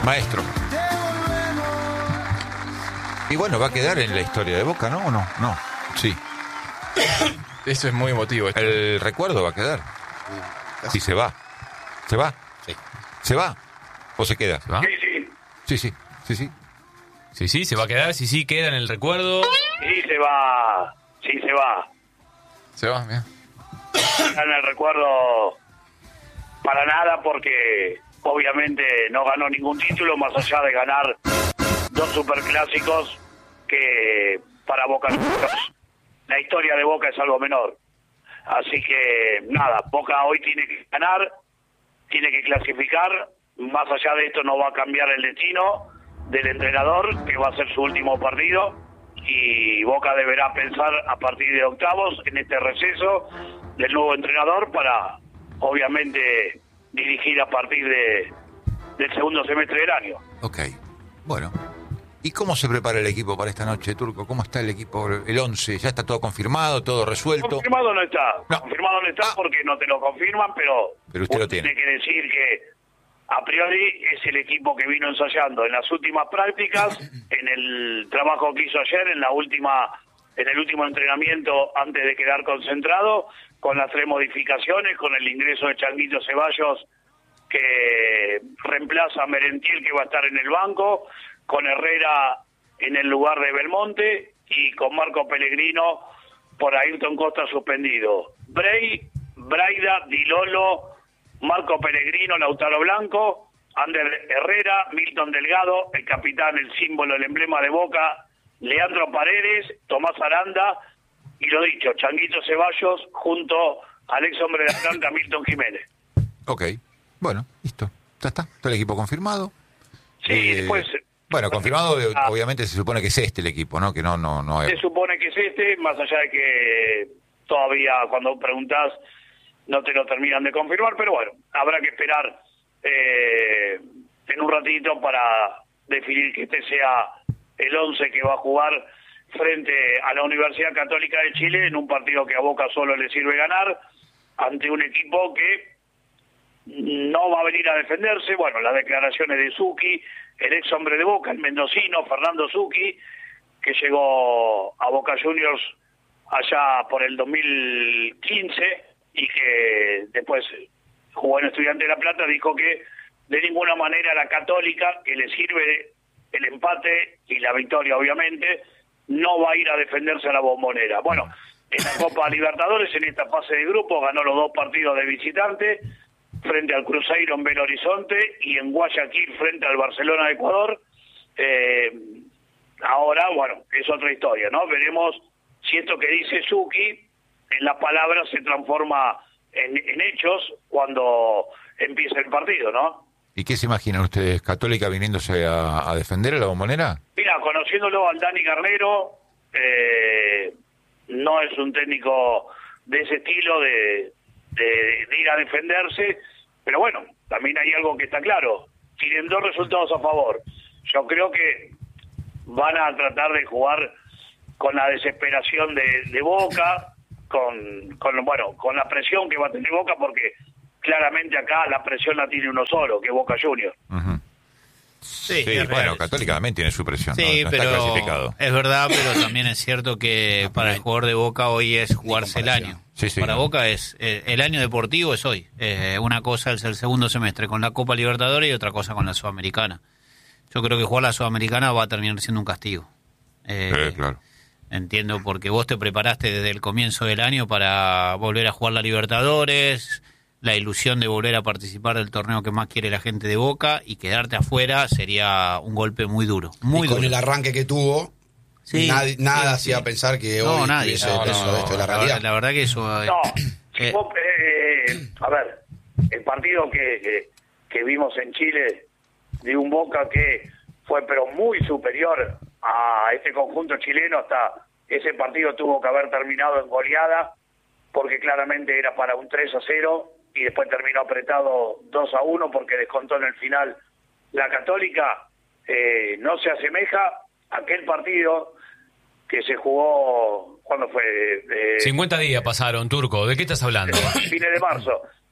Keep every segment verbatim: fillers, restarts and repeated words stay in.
Maestro. Y bueno, va a quedar en la historia de Boca, ¿no? ¿O no? No, sí. Eso es muy emotivo. Esto. El recuerdo va a quedar. Si se va. ¿Se va? Sí. ¿Se va? ¿O se queda? ¿Se va? Sí, sí. Sí, sí, sí, sí. Sí, sí, se va a quedar. Sí, sí, queda en el recuerdo. Sí se va. Sí se va. Se va, mira. En el recuerdo para nada porque obviamente no ganó ningún título más allá de ganar dos superclásicos que para Boca la historia de Boca es algo menor. Así que nada, Boca hoy tiene que ganar, tiene que clasificar. Más allá de esto no va a cambiar el destino del entrenador, que va a ser su último partido, y Boca deberá pensar a partir de octavos en este receso del nuevo entrenador para obviamente dirigir a partir de del segundo semestre del año. Ok, bueno. ¿Y cómo se prepara el equipo para esta noche, Turco? ¿Cómo está el equipo, el once? ¿Ya está todo confirmado, todo resuelto? Confirmado no está, No. confirmado no está Ah. porque no te lo confirman, pero, Pero usted lo tiene. tiene que decir que a priori es el equipo que vino ensayando en las últimas prácticas, en el trabajo que hizo ayer, en la última, en el último entrenamiento antes de quedar concentrado, con las tres modificaciones, con el ingreso de Changuito Ceballos que reemplaza a Merentiel, que va a estar en el banco, con Herrera en el lugar de Belmonte y con Marco Pellegrino por Ayrton Costa suspendido. Bray, Braida, Dilolo, Marco Pellegrino, Lautaro Blanco, Ander Herrera, Milton Delgado, el capitán, el símbolo, el emblema de Boca, Leandro Paredes, Tomás Aranda y lo dicho, Changuito Ceballos junto al ex hombre de Atlanta, Milton Jiménez. Ok, bueno, listo. Ya está, está el equipo confirmado. Sí, Eh, después... Bueno, confirmado, eh, Ah. obviamente se supone que es este el equipo, ¿no? Que no, no, no Se es. supone que es este, más allá de que todavía cuando preguntás no te lo terminan de confirmar, pero bueno, habrá que esperar eh, en un ratito para definir que este sea el once que va a jugar frente a la Universidad Católica de Chile en un partido que a Boca solo le sirve ganar ante un equipo que no va a venir a defenderse. Bueno, las declaraciones de Zucchi, el ex hombre de Boca, el mendocino Fernando Zucchi, que llegó a Boca Juniors allá por el dos mil quince y que después jugó en Estudiantes de La Plata, dijo que de ninguna manera a la Católica, que le sirve el empate y la victoria obviamente, no va a ir a defenderse a la Bombonera. Bueno, en la Copa Libertadores, en esta fase de grupo, ganó los dos partidos de visitante, frente al Cruzeiro en Belo Horizonte y en Guayaquil frente al Barcelona de Ecuador. Eh, ahora, bueno, es otra historia, ¿no? Veremos si esto que dice Zucchi en las palabras se transforma en, en hechos cuando empiece el partido, ¿no? ¿Y qué se imaginan ustedes? ¿Católica viniéndose a, a defender a la Bombonera? Mira, conociéndolo al Dani Garnero, eh, no es un técnico de ese estilo de, de, de ir a defenderse, pero bueno, también hay algo que está claro, tienen dos resultados a favor. Yo creo que van a tratar de jugar con la desesperación de, de Boca, con, con bueno, con la presión que va a tener Boca, porque claramente acá la presión la tiene uno solo, que es Boca Juniors. Uh-huh. Sí, Sí, es bueno, real. Católica también tiene su presión, Sí, ¿no? No pero está clasificado. es verdad, pero también es cierto que para el jugador de Boca hoy es jugarse el año. Sí, sí, para no. Boca es eh, el año deportivo es hoy. Eh, una cosa es el segundo semestre con la Copa Libertadores y otra cosa con la Sudamericana. Yo creo que jugar la Sudamericana va a terminar siendo un castigo. Eh, Sí, claro. Entiendo, porque vos te preparaste desde el comienzo del año para volver a jugar la Libertadores, la ilusión de volver a participar del torneo que más quiere la gente de Boca, y quedarte afuera sería un golpe muy duro, muy y con duro. el arranque que tuvo, Sí, nadie- nada sí, hacía sí. pensar que No, hoy nadie. tuviese No, peso no, de esto de la la realidad. verdad- La verdad que eso... eh, No, eh, vos, eh, a ver, el partido que, que, que vimos en Chile de un Boca que fue pero muy superior a este conjunto chileno, hasta ese partido tuvo que haber terminado en goleada, porque claramente era para un tres a cero, y después terminó apretado dos a uno porque descontó en el final la Católica. Eh, no se asemeja a aquel partido que se jugó, ¿cuándo fue? Eh, cincuenta días pasaron, Turco. ¿De qué estás hablando? fines de marzo.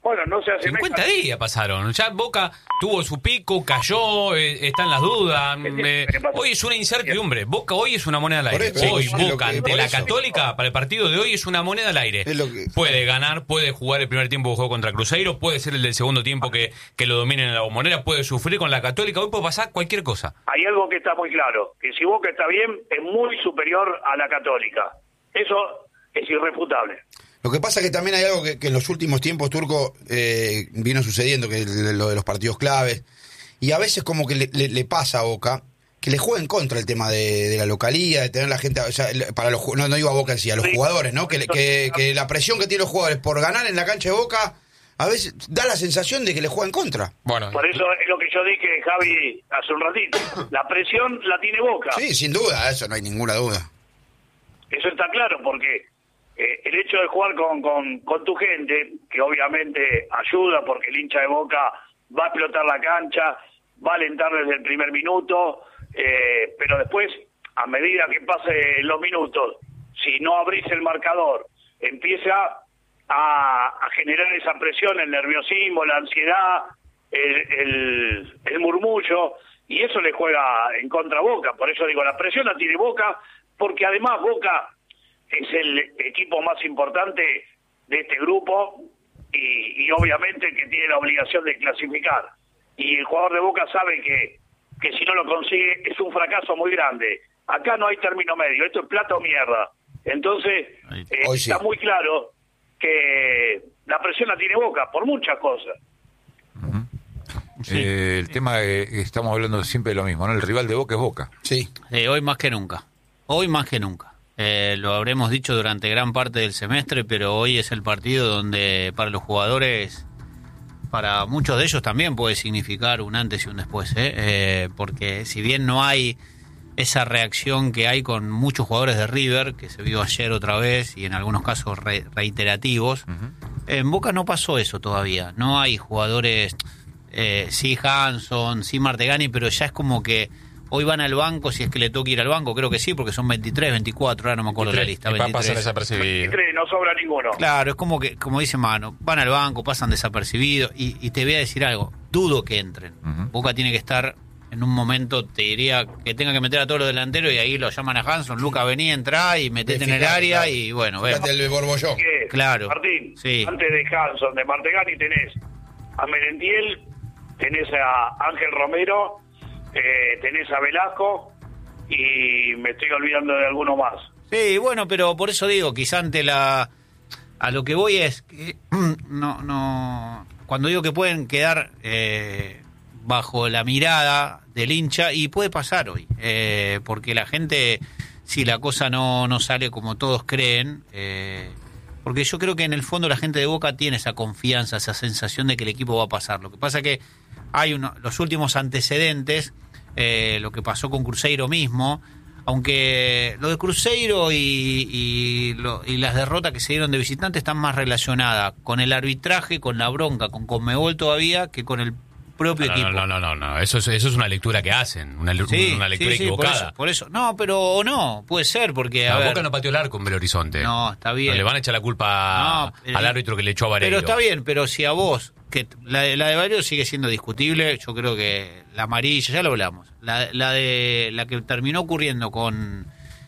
Bueno, no se hace cincuenta días pasaron. Ya Boca tuvo su pico, cayó, eh, están las dudas. Eh, hoy es una incertidumbre. Boca hoy es una moneda al aire. Eso, hoy es Boca que, ante la eso. Católica, para el partido de hoy, es una moneda al aire. Que... Puede ganar, puede jugar el primer tiempo que jugó contra Cruzeiro, puede ser el del segundo tiempo que, que lo dominen en la Bombonera, puede sufrir con la Católica. Hoy puede pasar cualquier cosa. Hay algo que está muy claro, que si Boca está bien, es muy superior a la Católica. Eso es irrefutable. Lo que pasa es que también hay algo que, que en los últimos tiempos, Turco, eh, vino sucediendo, que es lo de los partidos claves, y a veces como que le, le, le pasa a Boca, que le juega en contra el tema de, de la localía, de tener la gente, o sea, para los, no, no digo a Boca en sí, a los sí. jugadores, ¿no? Que, que, que la presión que tienen los jugadores por ganar en la cancha de Boca, a veces da la sensación de que le juega en contra. Bueno, por eso es lo que yo dije, Javi, hace un ratito. La presión la tiene Boca. Sí, sin duda, eso no hay ninguna duda. Eso está claro, porque eh, el hecho de jugar con, con, con tu gente, que obviamente ayuda porque el hincha de Boca va a explotar la cancha, va a alentar desde el primer minuto, eh, pero después, a medida que pasen los minutos, si no abrís el marcador, empieza a, a generar esa presión, el nerviosismo, la ansiedad, el, el, el murmullo, y eso le juega en contra a Boca. Por eso digo, la presión la tiene Boca, porque además Boca es el equipo más importante de este grupo y, y obviamente que tiene la obligación de clasificar. Y el jugador de Boca sabe que, que si no lo consigue es un fracaso muy grande. Acá no hay término medio, esto es plata o mierda. Entonces, eh, sí. está muy claro que la presión la tiene Boca por muchas cosas. Uh-huh. Sí. Eh, el tema que eh, estamos hablando siempre de lo mismo, ¿no? El rival de Boca es Boca. Sí. Eh, hoy más que nunca. Hoy más que nunca. Eh, lo habremos dicho durante gran parte del semestre, pero hoy es el partido donde para los jugadores, para muchos de ellos también puede significar un antes y un después, ¿eh? Eh, porque si bien no hay esa reacción que hay con muchos jugadores de River, que se vio ayer otra vez y en algunos casos re- reiterativos, uh-huh. En Boca no pasó eso todavía. No hay jugadores, eh, sí Hanson, sí Martegani, pero ya es como que hoy van al banco, si es que le toca ir al banco, creo que sí, porque son veintitrés, veinticuatro, ahora no me acuerdo veintitrés, la lista. veintitrés. Pasan desapercibidos. veintitrés, no sobra ninguno. Claro, es como que, como dice Mano, van al banco, pasan desapercibidos, y, y te voy a decir algo, dudo que entren. Uh-huh. Boca tiene que estar en un momento, te diría, que tenga que meter a todos los delanteros, y ahí lo llaman a Hanson, Luca, vení, entrá, y metete en el área, claro. Y bueno, vemos. El Borbollón. Claro. Martín, sí. Antes de Hanson, de Martegani tenés a Merentiel, tenés a Ángel Romero, eh, tenés a Velasco, y me estoy olvidando de alguno más. Sí, bueno, pero por eso digo, quizá ante la... A lo que voy es que no, no... Cuando digo que pueden quedar eh, bajo la mirada del hincha, y puede pasar hoy, eh, porque la gente, si la cosa no, no sale como todos creen, eh, porque yo creo que en el fondo la gente de Boca tiene esa confianza, esa sensación de que el equipo va a pasar. Lo que pasa es que hay uno, los últimos antecedentes, eh, lo que pasó con Cruzeiro mismo, aunque lo de Cruzeiro y, y, lo, y las derrotas que se dieron de visitante están más relacionadas con el arbitraje, con la bronca, con Conmebol todavía, que con el propio no, equipo. No, no, no, no, eso es, eso es una lectura que hacen, una, sí, una lectura sí, sí, equivocada. Por eso, por eso, no, pero o no, puede ser, porque a la ver, Boca no pateó el arco en Belo Horizonte. No, está bien. No le van a echar la culpa no, al árbitro que le echó a Vareiro. Pero está bien, pero si a vos, que la, la de Vareiro sigue siendo discutible, yo creo que la amarilla, ya lo hablamos, la, la de la que terminó ocurriendo con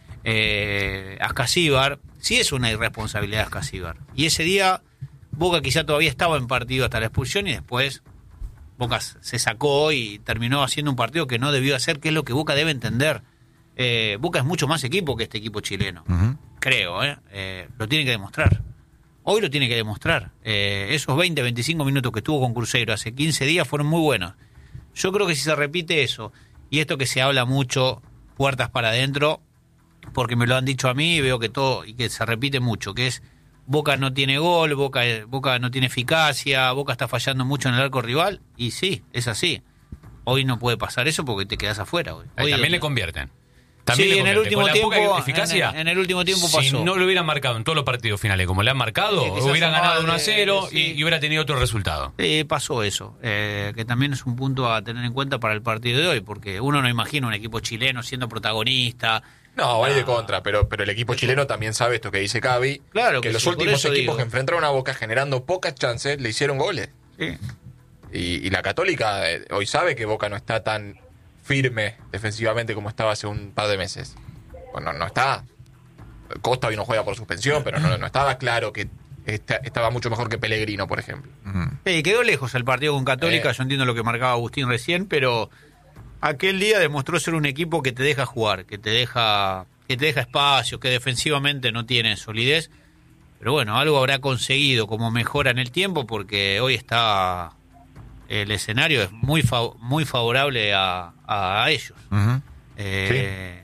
eh, Ascasíbar, sí es una irresponsabilidad de Ascasíbar. Y ese día Boca quizá todavía estaba en partido hasta la expulsión, y después Boca se sacó y terminó haciendo un partido que no debió hacer, que es lo que Boca debe entender. Eh, Boca es mucho más equipo que este equipo chileno, uh-huh. creo, ¿eh? Eh, lo tiene que demostrar. Hoy lo tiene que demostrar. Eh, esos veinte, veinticinco minutos que estuvo con Cruzeiro hace quince días fueron muy buenos. Yo creo que si se repite eso, y esto que se habla mucho, puertas para adentro, porque me lo han dicho a mí y veo que todo, y que se repite mucho, que es Boca no tiene gol, Boca, Boca no tiene eficacia, Boca está fallando mucho en el arco rival, y sí, es así. Hoy no puede pasar eso porque te quedás afuera. Hoy, hoy también le convierten. También sí, le en el convierte. último Con la tiempo, poca eficacia, en el, en el último tiempo pasó. Si no lo hubieran marcado en todos los partidos finales como le han marcado, Sí, que se hubieran asomaba ganado uno a cero de- y, sí. y hubiera tenido otro resultado. Sí, pasó eso, eh, que también es un punto a tener en cuenta para el partido de hoy, porque uno no imagina un equipo chileno siendo protagonista. No, va a ir de contra, pero, pero el equipo chileno también sabe esto que dice Cavi, Claro que que los sí, por últimos eso equipos digo. que enfrentaron a Boca generando pocas chances le hicieron goles. Sí. Y, y la Católica eh, hoy sabe que Boca no está tan firme defensivamente como estaba hace un par de meses. Bueno, no está. Costa hoy no juega por suspensión, pero no, no estaba claro que está- estaba mucho mejor que Pellegrino, por ejemplo. Sí, quedó lejos el partido con Católica, Eh. yo entiendo lo que marcaba Agustín recién, pero aquel día demostró ser un equipo que te deja jugar, que te deja, que te deja espacio, que defensivamente no tiene solidez. Pero bueno, algo habrá conseguido como mejora en el tiempo, porque hoy está el escenario es muy fa- muy favorable a, a ellos. Ujú. Eh,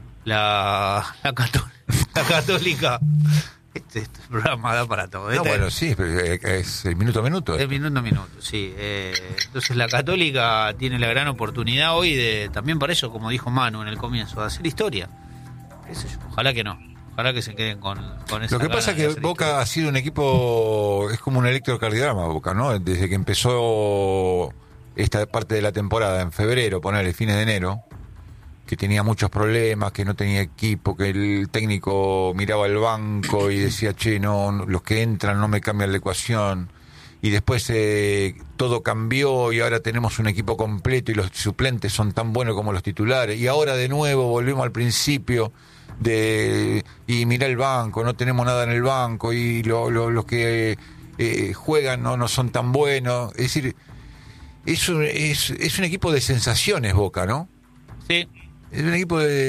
la, la, cató- la Católica, este, este programa da para todo. No, Este- bueno, sí, pero, eh, es el minuto a minuto. de minuto a minuto, sí. Eh, entonces la Católica tiene la gran oportunidad hoy de, también para eso, como dijo Manu en el comienzo, de hacer historia. ¿Qué sé yo? Ojalá que no. Ojalá que se queden con, con esa Lo que gana pasa es de que hacer Boca historia. ha sido un equipo, es como un electrocardiograma Boca, ¿no? Desde que empezó esta parte de la temporada, en febrero, ponerle fines de enero, que tenía muchos problemas, que no tenía equipo, que el técnico miraba al banco y decía, che, no, no, los que entran no me cambian la ecuación. Y después eh, todo cambió y ahora tenemos un equipo completo y los suplentes son tan buenos como los titulares. Y ahora de nuevo volvemos al principio de y mirá el banco, no tenemos nada en el banco y lo, lo- los que eh, juegan no, no son tan buenos. Es decir, es un, es, es un equipo de sensaciones Boca, ¿no? Sí. Es un equipo de...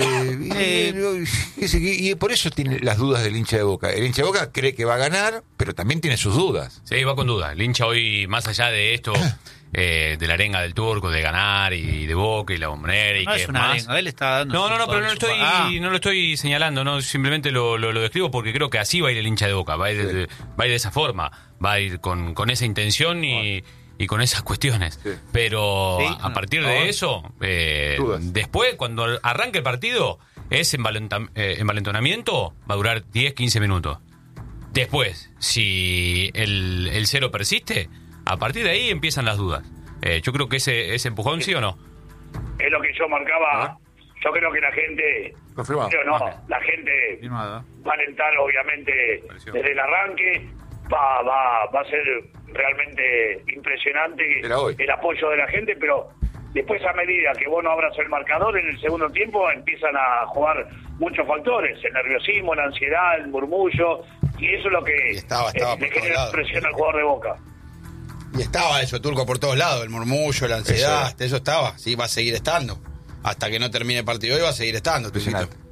Eh. qué sé, y, y por eso tiene las dudas del hincha de Boca. El hincha de Boca cree que va a ganar, pero también tiene sus dudas. Sí, va con duda. El hincha hoy, más allá de esto, eh, de la arenga del Turco, de ganar y de Boca y la Bombonera y No que es es una más... arenga, él está dando No, su- no, no, pero no lo su- estoy, Ah, no lo estoy señalando, no, simplemente lo, lo, lo describo porque creo que así va a ir el hincha de Boca, va a ir, de, va a ir de esa forma, va a ir con, con esa intención y, y con esas cuestiones. Sí. Pero Sí, a no. partir Ahora, de eso, eh, dudas. después, cuando arranque el partido, ese envalenta- eh, envalentonamiento va a durar diez, quince minutos. Después, si el, el cero persiste, a partir de ahí empiezan las dudas. Eh, yo creo que ese, ese empujón, ¿sí o no? Es lo que yo marcaba. Yo creo que la gente, Confirmado. creo no, la gente firmado. va a alentar obviamente Pareció. desde el arranque, va, va, va a ser realmente impresionante Era hoy. el apoyo de la gente, pero después a medida que vos no abras el marcador en el segundo tiempo empiezan a jugar muchos factores, el nerviosismo, la ansiedad, el murmullo, y eso es lo que Y estaba- estaba eh, por le todos genera lados. presión al jugador de Boca. Y estaba eso, Turco, por todos lados, el murmullo, la ansiedad, eso, estaba, sí, va a seguir estando. Hasta que no termine el partido hoy va a seguir estando, Turquito. Impresionante.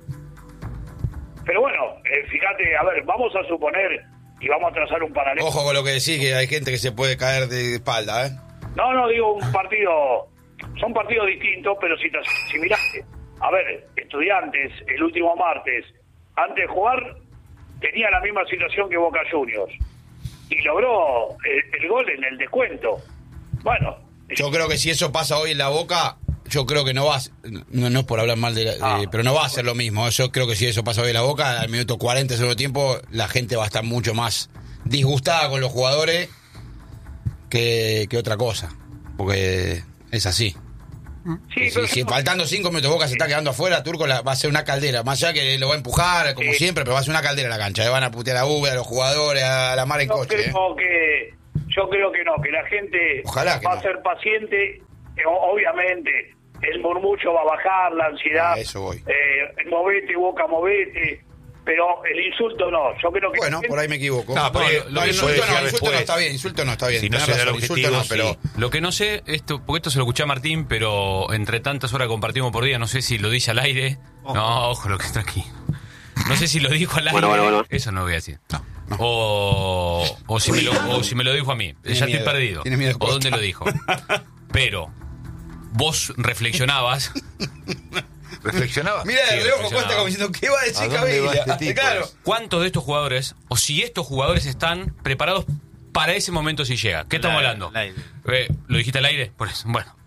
Pero bueno, eh, fíjate, a ver, vamos a suponer y vamos a trazar un paralelo. Ojo con lo que decís, que hay gente que se puede caer de espalda, ¿eh? No, no, digo un partido, son partidos distintos, pero si, te- si miraste, a ver, Estudiantes, el último martes, antes de jugar, tenía la misma situación que Boca Juniors y logró el, el gol en el descuento. Bueno, Yo creo que si eso pasa hoy en la Boca, yo creo que no va a ser- no, no es por hablar mal de, la- de- Ah. pero no va a ser lo mismo. Yo creo que si eso pasa hoy en la Boca, al minuto cuarenta, segundo tiempo, la gente va a estar mucho más disgustada con los jugadores que, que otra cosa. Porque es así. sí, Si, pero si faltando cinco minutos Boca se está quedando afuera, Turco la- va a ser una caldera. Más allá que lo va a empujar, como Sí. siempre, pero va a ser una caldera la cancha. Le van a putear a Uber, a los jugadores, a la mar en yo coche. ¿eh? creo que yo creo que no, que la gente Ojalá que va no. a ser paciente, eh, o- obviamente el murmullo va a bajar, la ansiedad, A eso voy. eh, movete, Boca, movete, pero el insulto no, yo creo que Bueno, por ahí me equivoco. No, pero No, lo- lo no, que insulto puede no, decir insulto no después- está bien, insulto no está bien. Si no tenés se da el razón, insulto objetivo, no, pero sí. Lo que no sé, esto, porque esto se lo escuché a Martín, pero entre tantas horas que compartimos por día, no sé si lo dice al aire. No, ojo, lo que está aquí. No sé si lo dijo al aire. Bueno, bueno, bueno. Eso no lo voy a decir. O, o, si me lo, o si me lo dijo a mí. Tiene ya miedo, estoy perdido. tiene miedo de O dónde Costa. lo dijo. Pero vos reflexionabas. ¿Reflexionaba? mira Sí, de reojo reflexionaba. Costa como diciendo, ¿qué va a ¿A decir dónde va Caviglia? este tipo? Claro. ¿Cuántos de estos jugadores, o si estos jugadores están preparados para ese momento si llega? ¿Qué estamos Al aire, hablando? al aire. Eh, ¿Lo dijiste al aire? Por eso, bueno.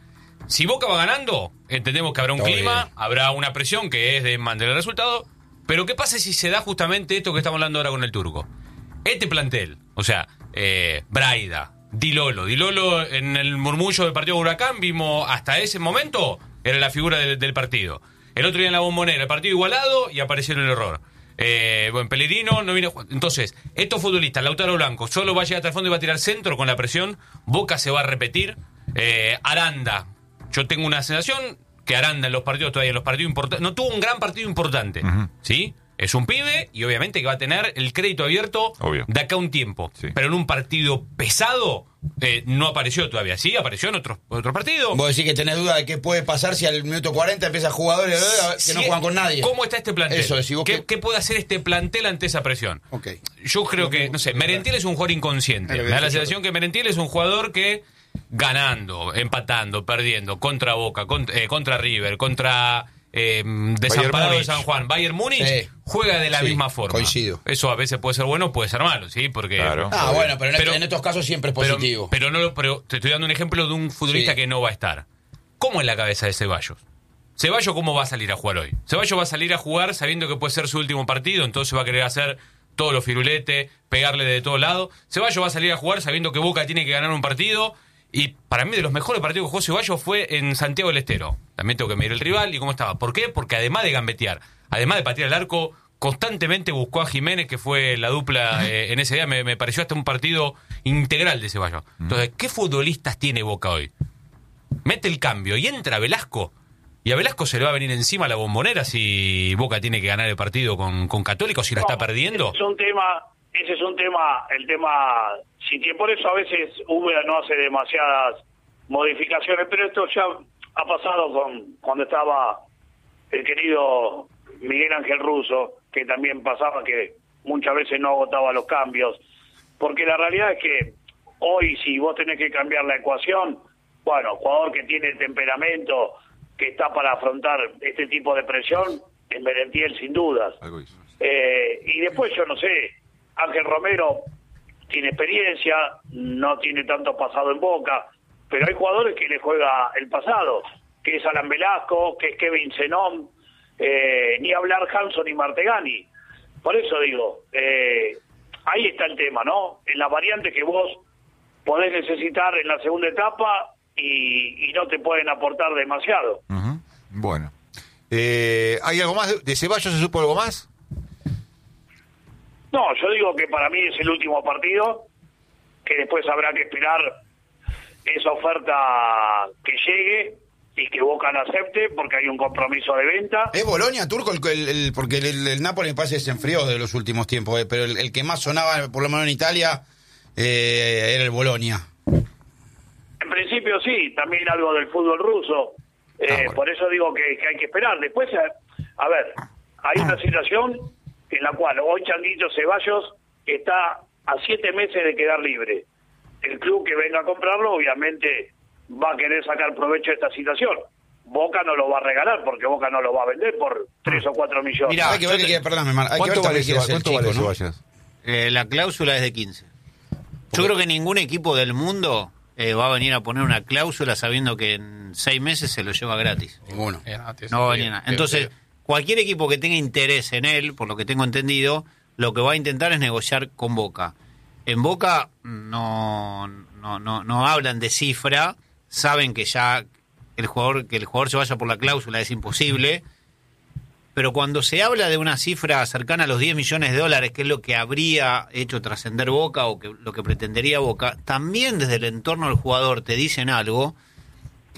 Si Boca va ganando, entendemos que habrá un Todo clima, bien. habrá una presión que es de mantener el resultado. Pero ¿qué pasa si se da justamente esto que estamos hablando ahora con el turco? Este plantel, o sea, eh, Braida, Di Lolo. Di Lolo en el murmullo del partido de Huracán vimos hasta ese momento, era la figura del, del partido. El otro día en la Bombonera, el partido igualado y apareció el error. Eh, bueno, Pellegrino no viene. Entonces, estos futbolistas, Lautaro Blanco, solo va a llegar hasta el fondo y va a tirar centro con la presión. Boca se va a repetir. Eh, Aranda, yo tengo una sensación que Aranda en los partidos, todavía en los partidos importantes, no tuvo un gran partido importante, Ujú. ¿sí? Es un pibe y obviamente que va a tener el crédito abierto Obvio. de acá a un tiempo. Sí. Pero en un partido pesado eh, no apareció todavía. Sí, apareció en otros otro partidos. Vos decís que tenés duda de qué puede pasar si al minuto cuarenta empieza jugadores que Si no es- juegan con nadie. ¿Cómo está este plantel? Eso, decís vos ¿Qué, que- qué puede hacer este plantel ante esa presión? Ok. Yo creo que, no sé, Merentiel es un jugador inconsciente. Es lo que Me da la decía yo. sensación que Merentiel es un jugador que ganando, empatando, perdiendo, contra Boca, contra, eh, contra River, contra eh, Desamparado de Múnich. San Juan, Bayern Múnich, Sí. juega de la Sí, misma forma. coincido. Eso a veces puede ser bueno, puede ser malo, ¿sí? Porque Claro. Ah, bueno, pero en, Pero- en estos casos siempre es pero, positivo. pero no lo- pero te estoy dando un ejemplo de un futbolista Sí. que no va a estar. ¿Cómo es la cabeza de Ceballos? Ceballos, ¿cómo va a salir a jugar hoy? Ceballos va a salir a jugar sabiendo que puede ser su último partido, entonces va a querer hacer todos los firuletes, pegarle de todos lados. Ceballos va a salir a jugar sabiendo que Boca tiene que ganar un partido. Y para mí, de los mejores partidos que jugó Ceballos fue en Santiago del Estero. También tengo que medir el rival y cómo estaba. ¿Por qué? Porque además de gambetear, además de patear el arco, constantemente buscó a Jiménez, que fue la dupla eh, en ese día. Me, me pareció hasta un partido integral de Ceballos. Entonces, ¿qué futbolistas tiene Boca hoy? Mete el cambio y entra Velasco. Y a Velasco se le va a venir encima la Bombonera si Boca tiene que ganar el partido con, con Católico, si lo está No, perdiendo. Ese es un tema, ese es un tema, el tema, si que por eso a veces Úbeda no hace demasiadas modificaciones, pero esto ya ha pasado con cuando estaba el querido Miguel Ángel Russo, que también pasaba que muchas veces no agotaba los cambios, porque la realidad es que hoy si vos tenés que cambiar la ecuación, bueno, jugador que tiene temperamento, que está para afrontar este tipo de presión, es Merentiel sin dudas. Algo hizo. Eh, y después yo no sé, Ángel Romero tiene experiencia, no tiene tanto pasado en Boca, pero hay jugadores que le juega el pasado, que es Alan Velasco, que es Kevin Zenón, eh, ni hablar Hanson y Martegani. Por eso digo, eh, ahí está el tema, ¿no? En la variante que vos podés necesitar en la segunda etapa y, y no te pueden aportar demasiado. Ujú. Bueno. Eh, ¿Hay algo más? ¿De- ¿De Ceballos se supo algo más? No, yo digo que para mí es el último partido, que después habrá que esperar esa oferta que llegue y que Boca la acepte porque hay un compromiso de venta. ¿Es Bolonia, Turco? El, el- el- porque el, el, el Napoli me parece que se enfrió de los últimos tiempos, eh, pero el, el que más sonaba, por lo menos en Italia, eh, era el Bolonia. En principio sí, también algo del fútbol ruso. Eh, Ah, bueno. Por eso digo que, que hay que esperar. Después, a, a ver, hay una situación en la cual hoy Changuito Ceballos está a siete meses de quedar libre. El club que venga a comprarlo obviamente va a querer sacar provecho de esta situación. Boca no lo va a regalar porque Boca no lo va a vender por tres o cuatro millones. Mirá, hay que ver yo que te- quiere, perdóname, Mar, hay que ver ¿Cuánto vale, también qué quiere Ceba- hacer el cuánto vale chico, ¿no? Ceballos? Eh, la cláusula es de quince. Yo creo que ningún equipo del mundo eh, va a venir a poner una cláusula sabiendo que en seis meses se lo lleva gratis. Ninguno. Eh, no, tiene No va a sentido, venir nada. tiene Entonces, sentido. cualquier equipo que tenga interés en él, por lo que tengo entendido, lo que va a intentar es negociar con Boca. En Boca no, no, no, no hablan de cifra, saben que ya el jugador, que el jugador se vaya por la cláusula es imposible, pero cuando se habla de una cifra cercana a los diez millones de dólares, que es lo que habría hecho trascender Boca o que, lo que pretendería Boca, también desde el entorno del jugador te dicen algo